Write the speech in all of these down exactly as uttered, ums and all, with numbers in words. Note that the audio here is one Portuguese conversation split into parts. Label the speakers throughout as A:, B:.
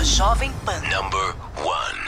A: na Jovem Pan.
B: Number one.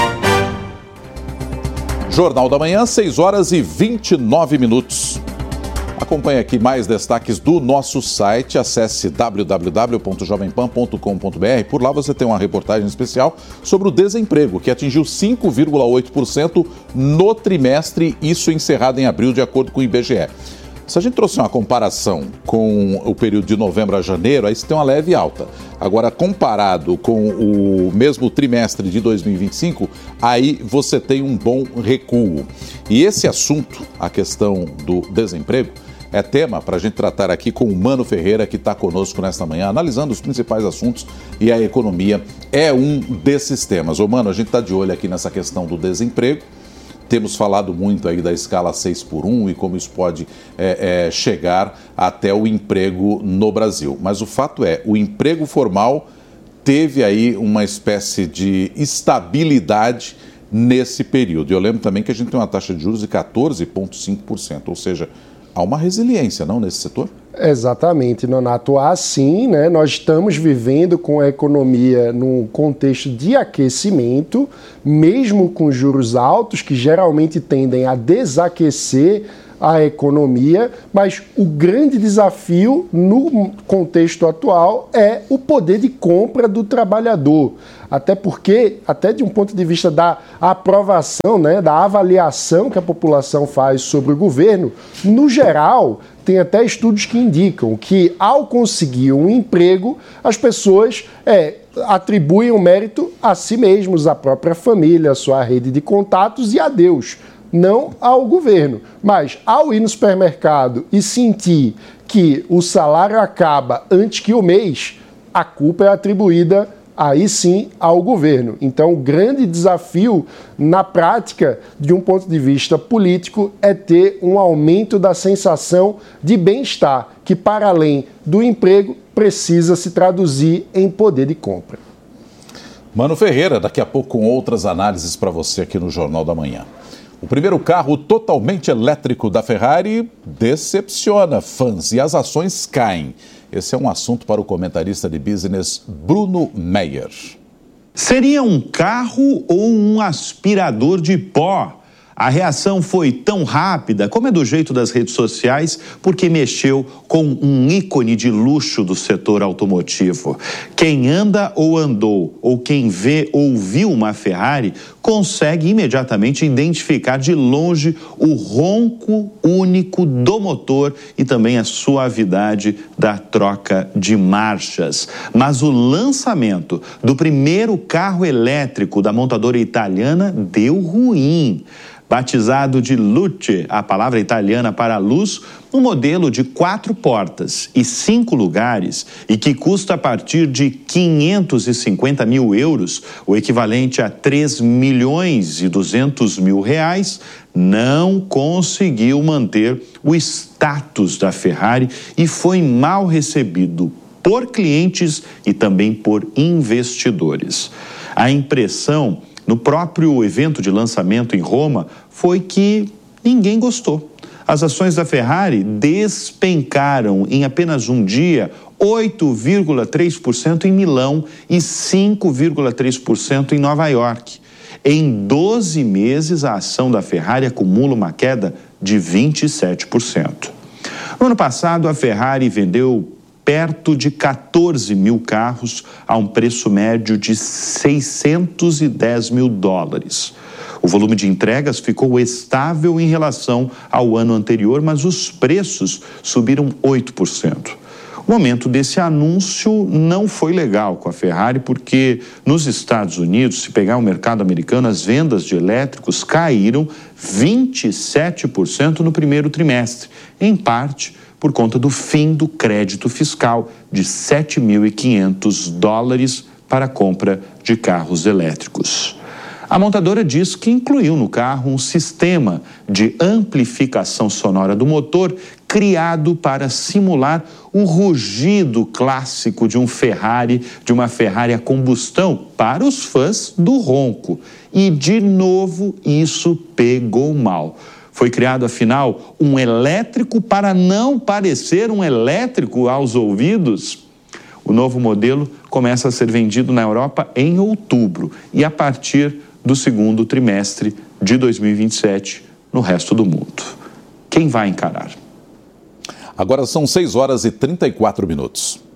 C: Jornal da Manhã, seis horas e vinte e nove minutos. Acompanhe aqui mais destaques do nosso site. Acesse w w w ponto jovem pan ponto com ponto b r. Por lá você tem uma reportagem especial sobre o desemprego, que atingiu cinco vírgula oito por cento no trimestre, isso encerrado em abril, de acordo com o I B G E. Se a gente trouxer uma comparação com o período de novembro a janeiro, aí você tem uma leve alta. Agora, comparado com o mesmo trimestre de dois mil e vinte e cinco, aí você tem um bom recuo. E esse assunto, a questão do desemprego, é tema para a gente tratar aqui com o Mano Ferreira, que está conosco nesta manhã, analisando os principais assuntos, e a economia é um desses temas. Ô, Mano, a gente está de olho aqui nessa questão do desemprego. Temos falado muito aí da escala seis por um e como isso pode é, é, chegar até o emprego no Brasil. Mas o fato é, o emprego formal teve aí uma espécie de estabilidade nesse período. Eu lembro também que a gente tem uma taxa de juros de quatorze vírgula cinco por cento, ou seja, há uma resiliência, não, nesse setor?
D: Exatamente, Nonato. Há sim, né? Nós estamos vivendo com a economia num contexto de aquecimento, mesmo com juros altos, que geralmente tendem a desaquecer a economia, mas o grande desafio no contexto atual é o poder de compra do trabalhador. Até porque, até de um ponto de vista da aprovação, né, da avaliação que a população faz sobre o governo, no geral, tem até estudos que indicam que, ao conseguir um emprego, as pessoas é, atribuem o mérito a si mesmos, à própria família, à sua rede de contatos e a Deus, não ao governo. Mas, ao ir no supermercado e sentir que o salário acaba antes que o mês, a culpa é atribuída aí sim ao governo. Então, o grande desafio na prática, de um ponto de vista político, é ter um aumento da sensação de bem-estar, que para além do emprego, precisa se traduzir em poder de compra.
C: Mano Ferreira, daqui a pouco com outras análises para você aqui no Jornal da Manhã. O primeiro carro totalmente elétrico da Ferrari decepciona fãs e as ações caem. Esse é um assunto para o comentarista de business Bruno Meyer.
E: Seria um carro ou um aspirador de pó? A reação foi tão rápida, como é do jeito das redes sociais, porque mexeu com um ícone de luxo do setor automotivo. Quem anda ou andou, ou quem vê ou viu uma Ferrari, consegue imediatamente identificar de longe o ronco único do motor e também a suavidade da troca de marchas. Mas o lançamento do primeiro carro elétrico da montadora italiana deu ruim. Batizado de Luce, a palavra italiana para luz, um modelo de quatro portas e cinco lugares e que custa a partir de quinhentos e cinquenta mil euros, o equivalente a três milhões e duzentos mil reais, não conseguiu manter o status da Ferrari e foi mal recebido por clientes e também por investidores. A impressão no próprio evento de lançamento em Roma foi que ninguém gostou. As ações da Ferrari despencaram em apenas um dia oito vírgula três por cento em Milão e cinco vírgula três por cento em Nova York. Em doze meses, a ação da Ferrari acumula uma queda de vinte e sete por cento. No ano passado, a Ferrari vendeu perto de quatorze mil carros a um preço médio de seiscentos e dez mil dólares. O volume de entregas ficou estável em relação ao ano anterior, mas os preços subiram oito por cento. O momento desse anúncio não foi legal com a Ferrari, porque nos Estados Unidos, se pegar o mercado americano, as vendas de elétricos caíram vinte e sete por cento no primeiro trimestre, em parte por conta do fim do crédito fiscal de sete mil e quinhentos dólares para a compra de carros elétricos. A montadora diz que incluiu no carro um sistema de amplificação sonora do motor criado para simular o rugido clássico de um Ferrari, de uma Ferrari a combustão, para os fãs do ronco. E, de novo, isso pegou mal. Foi criado, afinal, um elétrico para não parecer um elétrico aos ouvidos. O novo modelo começa a ser vendido na Europa em outubro e a partir do segundo trimestre de dois mil e vinte e sete no resto do mundo. Quem vai encarar?
C: Agora são seis horas e trinta e quatro minutos.